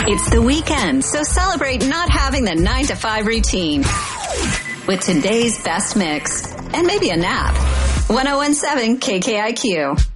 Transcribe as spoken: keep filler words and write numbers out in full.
It's the weekend, so celebrate not having the nine to five routine with today's best mix and maybe a nap. one oh one seven K K I Q.